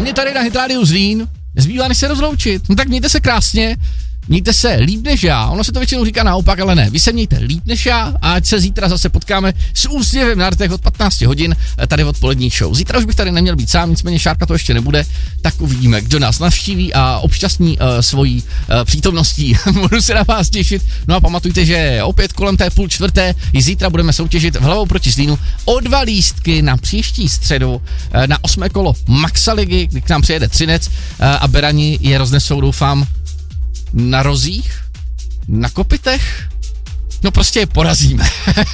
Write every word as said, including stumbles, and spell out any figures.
mě tady na Hit Radio Zlín. Zbývá než se rozloučit. No tak mějte se krásně. Mějte se líp než já. Ono se to většinou říká naopak, ale ne. Vy se mějte líp než já a ať se zítra zase potkáme s úsměvem na rtech od patnáct hodin tady v odpolední show. Zítra už bych tady neměl být sám, nicméně Šárka to ještě nebude, tak uvidíme, kdo nás navštíví a obšťastní uh, svojí uh, přítomností. Budu se na vás těšit. No a pamatujte, že opět kolem té půl čtvrté i zítra budeme soutěžit v Hlavou proti Zlínu o dva lístky na příští středu uh, na osmé kolo Maxa ligy, kdy k nám přijede Třinec uh, a Berani je roznesou, doufám, na rozích, na kopitech, no prostě je porazíme.